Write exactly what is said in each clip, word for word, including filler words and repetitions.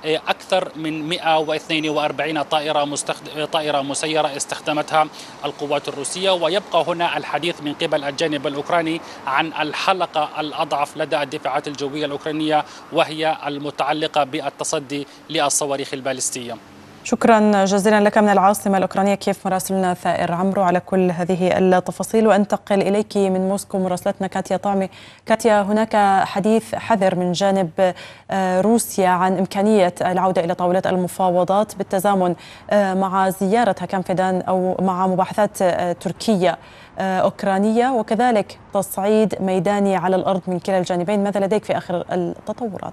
أكثر من مئة واثنين وأربعين طائرة مستخد... طائرة مسيرة استخدمتها القوات الروسية. ويبقى هنا الحديث من قبل الجانب الأوكراني عن الحلقة الأضعف لدى الدفاعات الجوية الأوكرانية، وهي المتعلقة بالتصدي للصواريخ البالستية. شكرا جزيلا لك من العاصمة الأوكرانية كيف مراسلنا ثائر عمرو على كل هذه التفاصيل. وأنتقل إليك من موسكو مراسلتنا كاتيا طعمي. كاتيا، هناك حديث حذر من جانب روسيا عن إمكانية العودة إلى طاولة المفاوضات بالتزامن مع زيارة هاكام فيدان أو مع مباحثات تركية أوكرانية، وكذلك تصعيد ميداني على الأرض من كلا الجانبين. ماذا لديك في آخر التطورات؟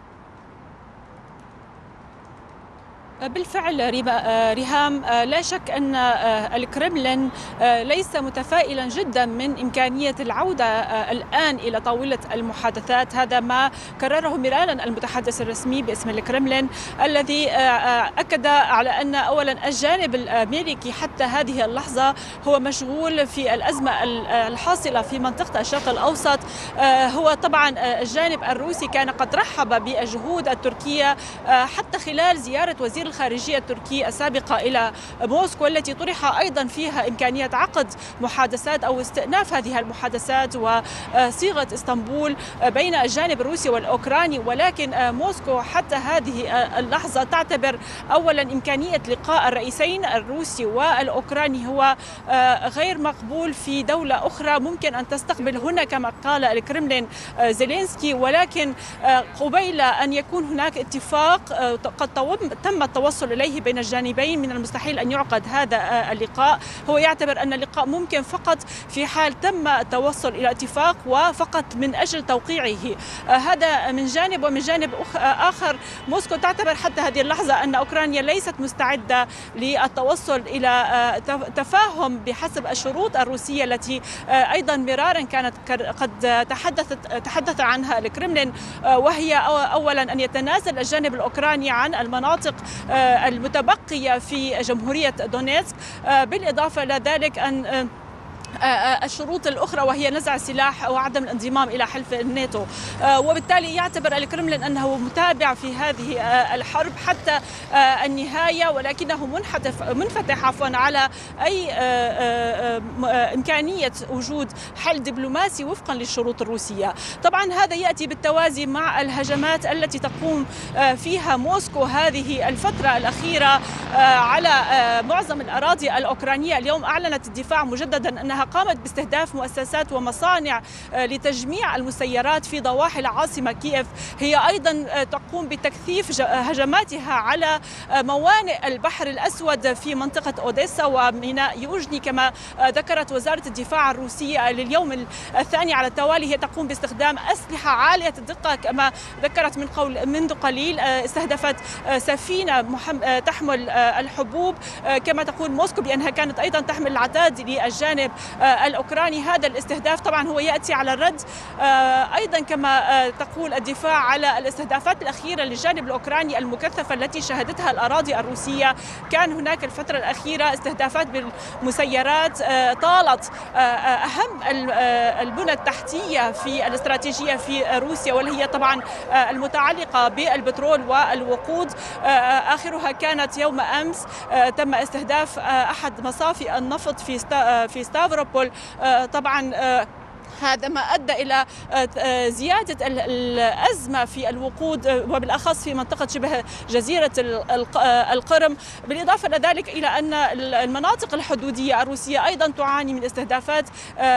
بالفعل ريهام، لا شك أن الكرملين ليس متفائلا جدا من إمكانية العودة الآن إلى طاولة المحادثات. هذا ما كرره مرارا المتحدث الرسمي باسم الكرملين، الذي أكد على أن أولا الجانب الأمريكي حتى هذه اللحظة هو مشغول في الأزمة الحاصلة في منطقة الشرق الأوسط. هو طبعا الجانب الروسي كان قد رحب بالجهود التركية حتى خلال زيارة وزير الخارجية التركي السابقة إلى موسكو، التي طرح أيضا فيها إمكانية عقد محادثات أو استئناف هذه المحادثات وصيغة اسطنبول بين الجانب الروسي والأوكراني. ولكن موسكو حتى هذه اللحظة تعتبر أولا إمكانية لقاء الرئيسين الروسي والأوكراني هو غير مقبول في دولة أخرى ممكن أن تستقبل هنا كما قال الكرملين زيلينسكي. ولكن قبيل أن يكون هناك اتفاق قد تم التوصل إليه بين الجانبين من المستحيل أن يعقد هذا اللقاء. هو يعتبر أن اللقاء ممكن فقط في حال تم التوصل إلى اتفاق وفقط من أجل توقيعه. هذا من جانب. ومن جانب آخر موسكو تعتبر حتى هذه اللحظة أن أوكرانيا ليست مستعدة للتوصل إلى تفاهم بحسب الشروط الروسية التي أيضا مرارا كانت قد تحدثت تحدث عنها الكرملين، وهي أولا أن يتنازل الجانب الأوكراني عن المناطق المتبقية في جمهورية دونيتسك، بالإضافة إلى ذلك أن الشروط الأخرى وهي نزع السلاح وعدم الانضمام إلى حلف الناتو. وبالتالي يعتبر الكرملين أنه متابع في هذه الحرب حتى النهاية، ولكنه منحتف منفتح عفوا على أي إمكانية وجود حل دبلوماسي وفقا للشروط الروسية. طبعا هذا يأتي بالتوازي مع الهجمات التي تقوم فيها موسكو هذه الفترة الأخيرة على معظم الأراضي الأوكرانية. اليوم أعلنت الدفاع مجددا أنها قامت باستهداف مؤسسات ومصانع لتجميع المسيرات في ضواحي العاصمة كييف. هي أيضا تقوم بتكثيف هجماتها على موانئ البحر الأسود في منطقة أوديسا وميناء يوجني كما ذكرت وزارة الدفاع الروسية لليوم الثاني على التوالي. هي تقوم باستخدام أسلحة عالية الدقة كما ذكرت من قول منذ قليل. استهدفت سفينة تحمل الحبوب، كما تقول موسكو بأنها كانت أيضا تحمل العتاد للجانب الأوكراني. هذا الاستهداف طبعا هو يأتي على الرد أيضا كما تقول الدفاع على الاستهدافات الأخيرة للجانب الأوكراني المكثفة التي شهدتها الأراضي الروسية. كان هناك الفترة الأخيرة استهدافات بالمسيرات طالت أهم البنى التحتية في الاستراتيجية في روسيا، واللي هي طبعا المتعلقة بالبترول والوقود. آخرها كانت يوم أمس تم استهداف أحد مصافي النفط في في ستافروبول. طبعا هذا ما أدى إلى زيادة الأزمة في الوقود وبالأخص في منطقة شبه جزيرة القرم. بالإضافة إلى ذلك إلى أن المناطق الحدودية الروسية أيضا تعاني من استهدافات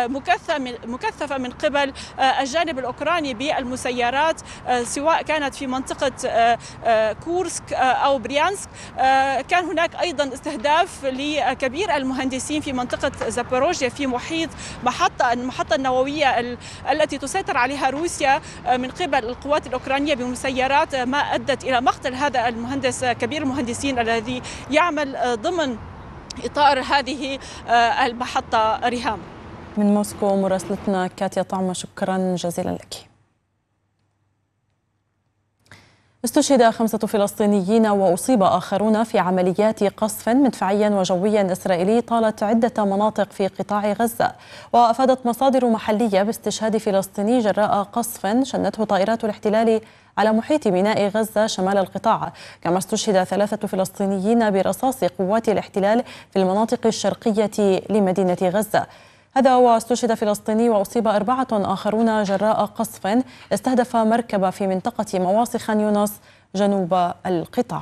مكثفة من قبل الجانب الأوكراني بالمسيرات، سواء كانت في منطقة كورسك أو بريانسك. كان هناك أيضا استهداف لكبير المهندسين في منطقة زابوروجيا في محيط محطة المحطة النووية التي تسيطر عليها روسيا من قبل القوات الأوكرانية بمسيرات، ما أدت إلى مقتل هذا المهندس كبير المهندسين الذي يعمل ضمن إطار هذه المحطة. ريهام من موسكو مراسلتنا كاتيا طعمة، شكرا جزيلا لك. استشهد خمسة فلسطينيين وأصيب آخرون في عمليات قصف مدفعي وجوي إسرائيلي طالت عدة مناطق في قطاع غزة. وأفادت مصادر محلية باستشهاد فلسطيني جراء قصف شنته طائرات الاحتلال على محيط ميناء غزة شمال القطاع. كما استشهد ثلاثة فلسطينيين برصاص قوات الاحتلال في المناطق الشرقية لمدينة غزة. هذا واستشهد فلسطيني وأصيب أربعة آخرون جراء قصف استهدف مركبة في منطقة مواصي خان يونس جنوب القطاع.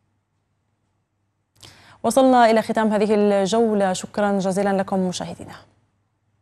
وصلنا إلى ختام هذه الجولة، شكرا جزيلا لكم مشاهدينا.